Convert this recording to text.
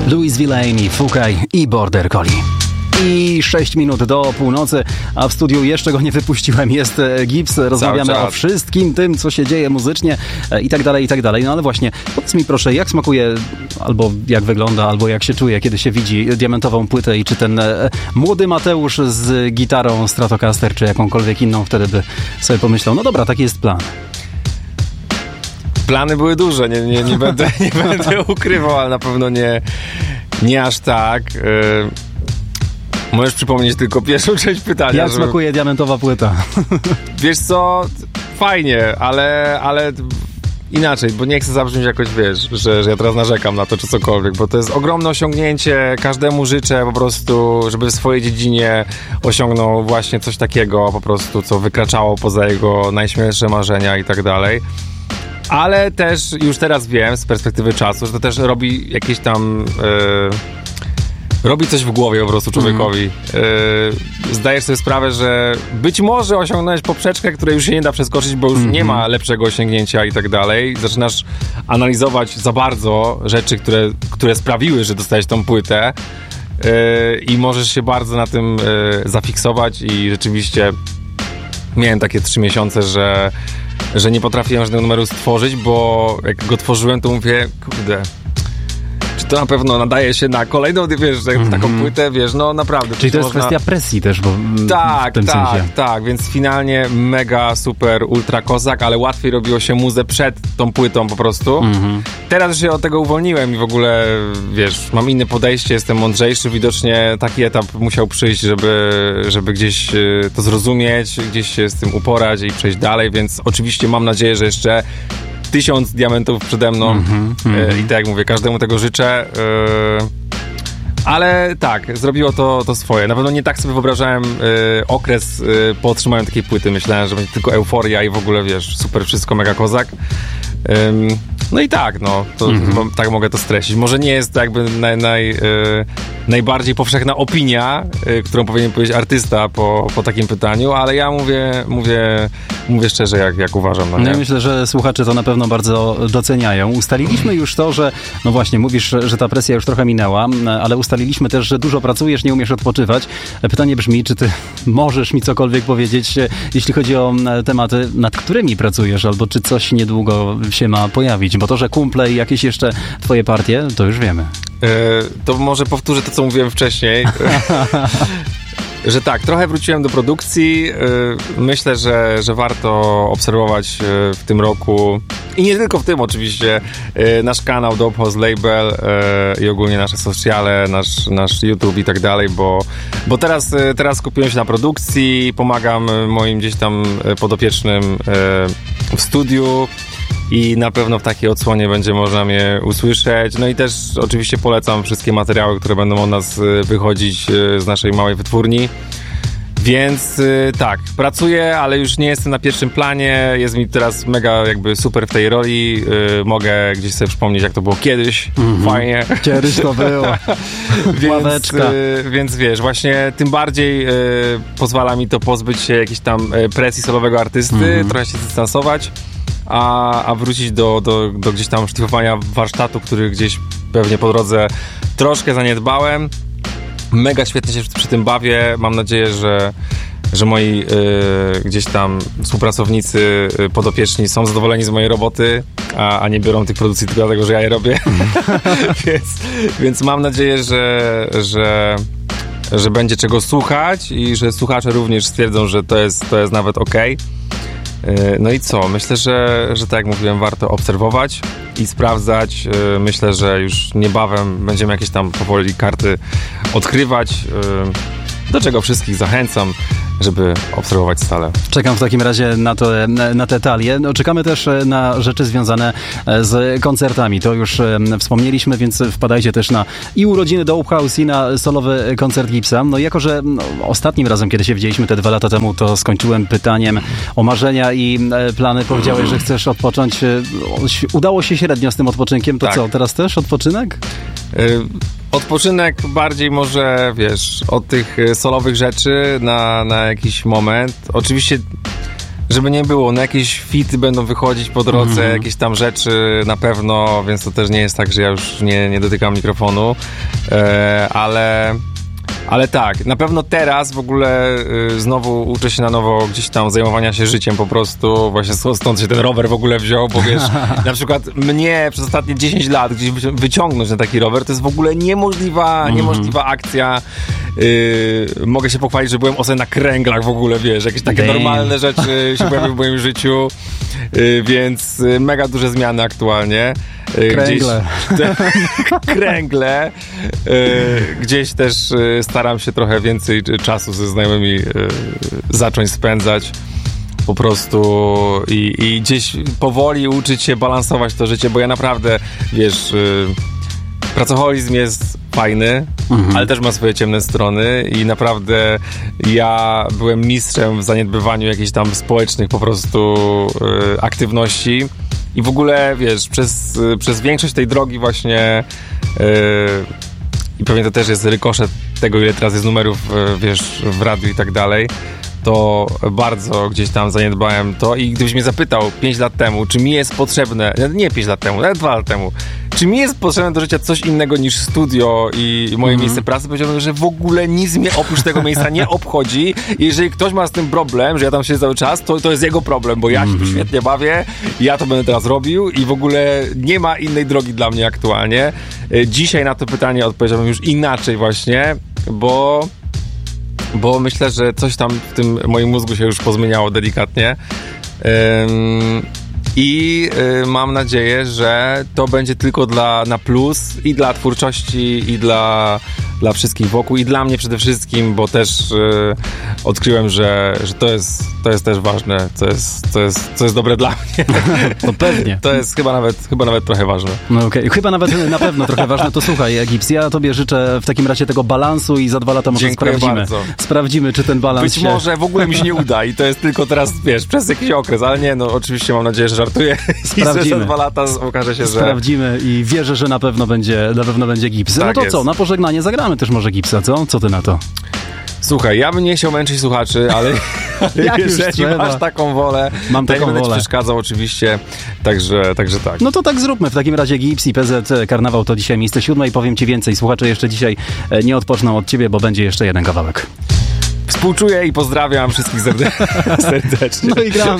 Louis Villaini, Fukaj i Border Collie. I 6 minut do północy, a w studiu jeszcze go nie wypuściłem. Jest Gibbs, rozmawiamy o wszystkim tym, co się dzieje muzycznie i tak dalej, i tak dalej. No ale właśnie, powiedz mi proszę, jak smakuje, albo jak wygląda, albo jak się czuje, kiedy się widzi diamentową płytę i czy ten młody Mateusz z gitarą Stratocaster, czy jakąkolwiek inną wtedy by sobie pomyślał, no dobra, taki jest plan. Plany były duże, nie będę ukrywał, ale na pewno nie aż tak. Możesz przypomnieć tylko pierwszą część pytania. Jak smakuje diamentowa płyta? Wiesz co, fajnie, ale inaczej, bo nie chcę zabrzmieć jakoś, wiesz, że ja teraz narzekam na to, czy cokolwiek, bo to jest ogromne osiągnięcie. Każdemu życzę po prostu, żeby w swojej dziedzinie osiągnął właśnie coś takiego po prostu, co wykraczało poza jego najśmielsze marzenia i tak dalej. Ale też już teraz wiem z perspektywy czasu, że to też robi jakieś tam... robi coś w głowie po prostu człowiekowi. Zdajesz sobie sprawę, że być może osiągnąłeś poprzeczkę, której już się nie da przeskoczyć, bo już nie ma lepszego osiągnięcia i tak dalej. Zaczynasz analizować za bardzo rzeczy, które sprawiły, że dostałeś tą płytę i możesz się bardzo na tym zafiksować i rzeczywiście miałem takie 3 miesiące, że nie potrafiłem żadnego numeru stworzyć, bo jak go tworzyłem, to mówię, kurde, czy to na pewno nadaje się na kolejną, wiesz, taką płytę, wiesz, no naprawdę. Czyli to jest kwestia presji też, bo w tym sensie. Tak, więc finalnie mega, super, ultra kozak, ale łatwiej robiło się muzę przed tą płytą po prostu. Teraz się od tego uwolniłem i w ogóle, wiesz, mam inne podejście, jestem mądrzejszy, widocznie taki etap musiał przyjść, żeby gdzieś to zrozumieć, gdzieś się z tym uporać i przejść dalej, więc oczywiście mam nadzieję, że jeszcze 1000 diamentów przede mną i tak jak mówię, każdemu tego życzę, ale tak, zrobiło to swoje. Na pewno nie tak sobie wyobrażałem okres po otrzymaniu takiej płyty. Myślałem, że będzie tylko euforia i w ogóle, wiesz, super wszystko, mega kozak. No i tak, no, to tak mogę to streścić. Może nie jest to jakby najbardziej powszechna opinia, którą powinien powiedzieć artysta po takim pytaniu, ale ja mówię szczerze, jak uważam. No, nie? Ja myślę, że słuchacze to na pewno bardzo doceniają. Ustaliliśmy już to, że, no właśnie, mówisz, że ta presja już trochę minęła, ale ustaliliśmy też, że dużo pracujesz, nie umiesz odpoczywać. Pytanie brzmi, czy ty możesz mi cokolwiek powiedzieć, jeśli chodzi o tematy, nad którymi pracujesz, albo czy coś niedługo się ma pojawić, bo to, że kumple i jakieś jeszcze twoje partie, to już wiemy. To może powtórzę to, co mówiłem wcześniej. Że tak, trochę wróciłem do produkcji. Myślę, że warto obserwować w tym roku i nie tylko w tym oczywiście nasz kanał Dope House Label i ogólnie nasze sociale, nasz YouTube i tak dalej, bo teraz skupiłem się na produkcji, pomagam moim gdzieś tam podopiecznym w studiu i na pewno w takiej odsłonie będzie można mnie usłyszeć. No i też oczywiście polecam wszystkie materiały, które będą od nas wychodzić z naszej małej wytwórni. Więc tak, pracuję, ale już nie jestem na pierwszym planie. Jest mi teraz mega jakby super w tej roli. Mogę gdzieś sobie przypomnieć, jak to było kiedyś. Fajnie. Kiedyś to było. Więc wiesz, właśnie tym bardziej pozwala mi to pozbyć się jakiejś tam presji solowego artysty, trochę się dystansować, a wrócić do gdzieś tam szlifowania warsztatu, który gdzieś pewnie po drodze troszkę zaniedbałem. Mega świetnie się przy tym bawię. Mam nadzieję, że moi gdzieś tam współpracownicy, podopieczni są zadowoleni z mojej roboty, a nie biorą tych produkcji tylko dlatego, że ja je robię. więc mam nadzieję, że będzie czego słuchać i że słuchacze również stwierdzą, że to jest nawet okej. No i co? Myślę, że tak jak mówiłem, warto obserwować i sprawdzać. Myślę, że już niebawem będziemy jakieś tam powoli karty odkrywać, do czego wszystkich zachęcam, żeby obserwować stale. Czekam w takim razie na te talie. No, czekamy też na rzeczy związane z koncertami. To już wspomnieliśmy, więc wpadajcie też na i urodziny Dope House, i na solowy koncert Gibbsa. No jako, że ostatnim razem, kiedy się widzieliśmy te 2 lata temu, to skończyłem pytaniem o marzenia i plany. Powiedziałeś, że chcesz odpocząć. Udało się średnio z tym odpoczynkiem. To tak. Co, teraz też odpoczynek? Odpoczynek bardziej może, wiesz, od tych solowych rzeczy na jakiś moment. Oczywiście żeby nie było, no jakieś fity będą wychodzić po drodze, jakieś tam rzeczy na pewno, więc to też nie jest tak, że ja już nie dotykam mikrofonu, ale tak, na pewno teraz w ogóle znowu uczę się na nowo gdzieś tam zajmowania się życiem po prostu, właśnie stąd się ten rower w ogóle wziął, bo wiesz, na przykład mnie przez ostatnie 10 lat gdzieś wyciągnąć na taki rower, to jest w ogóle niemożliwa akcja. Mogę się pochwalić, że byłem na kręglach w ogóle, wiesz, jakieś takie normalne rzeczy się pojawiły w moim życiu, więc mega duże zmiany aktualnie. Kręgle. Kręgle. Gdzieś też staram się trochę więcej czasu ze znajomymi zacząć spędzać po prostu i gdzieś powoli uczyć się balansować to życie, bo ja naprawdę, wiesz, pracoholizm jest fajny, ale też ma swoje ciemne strony i naprawdę ja byłem mistrzem w zaniedbywaniu jakichś tam społecznych po prostu aktywności i w ogóle, wiesz, przez większość tej drogi właśnie i pewnie to też jest rykoszet tego, ile teraz jest numerów, wiesz, w radiu i tak dalej, to bardzo gdzieś tam zaniedbałem to i gdybyś mnie zapytał 5 lat temu, czy mi jest potrzebne, nie 5 lat temu, nawet 2 lata temu, czy mi jest potrzebne do życia coś innego niż studio i moje miejsce pracy, powiedziałbym, że w ogóle nic mnie oprócz tego miejsca nie obchodzi. Jeżeli ktoś ma z tym problem, że ja tam siedzę cały czas, to jest jego problem, bo ja się tu świetnie bawię, ja to będę teraz robił i w ogóle nie ma innej drogi dla mnie aktualnie. Dzisiaj na to pytanie odpowiedziałbym już inaczej właśnie, bo myślę, że coś tam w tym moim mózgu się już pozmieniało delikatnie. I mam nadzieję, że to będzie tylko na plus i dla twórczości, i dla wszystkich wokół, i dla mnie przede wszystkim, bo też odkryłem, że to jest też ważne, co jest dobre dla mnie. To pewnie. To jest chyba nawet trochę ważne. No okej. Chyba nawet na pewno trochę ważne. To słuchaj, Gips, ja tobie życzę w takim razie tego balansu i za 2 lata może sprawdzimy, czy ten balans Być może w ogóle mi się nie uda i to jest tylko teraz, wiesz, przez jakiś okres, ale nie, no oczywiście mam nadzieję, że żartuję. Sprawdzimy. I za 2 lata okaże się, że... Sprawdzimy i wierzę, że na pewno będzie Gips. Tak no to jest. co, na pożegnanie zagramy też może Gipsa, co? Co ty na to? Słuchaj, ja bym nie chciał męczyć słuchaczy, ale jeżeli masz taką wolę, mam taką wolę. Będę ci przeszkadzał oczywiście, także tak. No to tak zróbmy. W takim razie Gips i PZ Karnawał to dzisiaj miejsce 7 i powiem ci więcej. Słuchacze jeszcze dzisiaj nie odpoczną od ciebie, bo będzie jeszcze jeden kawałek. Współczuję i pozdrawiam wszystkich serdecznie. No i gramy.